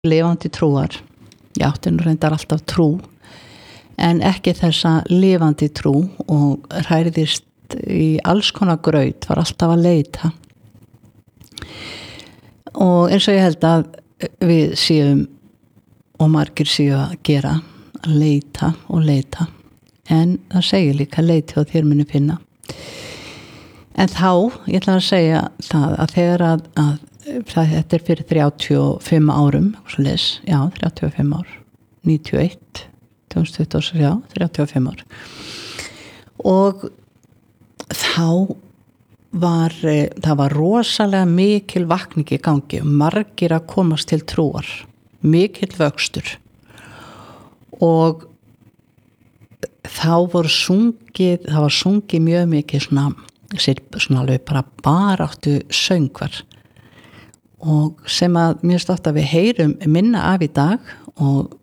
lifandi trúar. Ég átti nú reyndar alltaf trú, en ekki þessa lifandi trú og hræðist í alls konar graut, var alltaf að leita. Og eins og ég held að við séum og margir séu að gera, að leita og leita, en það segir líka leiti og þér muni finna. En þá, ég ætla að segja það að þegar að þetta er fyrir 35 árum, svoleiðis, já, 35 ár, 91, 2020, já, 35 ár. Og þá það var rosalega mikil vakning í gangi, margir að komast til trúar, mikil vöxtur. Og þá var sungið mjög mikið svona alveg bara baráttu söngvar, og sem að mér stótt að við heyrum minna af í dag, og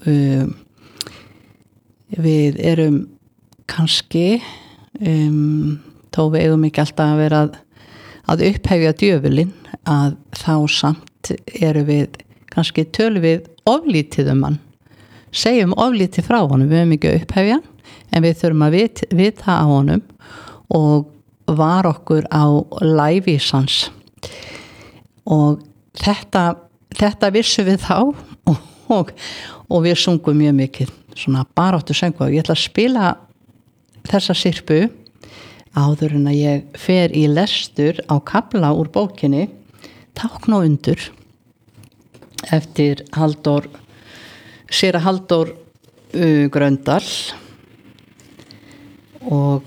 við erum kannski þó við eigum ekki alltaf að vera að upphefja djöfulinn, að þá samt erum við kannski tölum við oflítið hann, segjum oflítið frá honum, við höfum ekki upphefja, en við þurfum að vita á honum og var okkur á lævísans. Og þetta vissum við þá, og við sungum mjög mikið svona baráttu söngva. Ég ætla að spila þessa syrpu áður en að ég fer í lestur á kafla úr bókinni Tákn og undur eftir séra Halldór Gröndal, og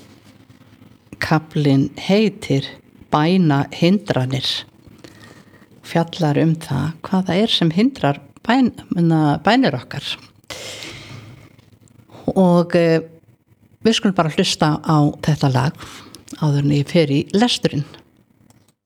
kaflinn heitir Bænahindranir, fjallar það hvað það er sem hindrar bænir okkar. Og við skulum bara hlusta á þetta lag áður en ég fer í lesturinn.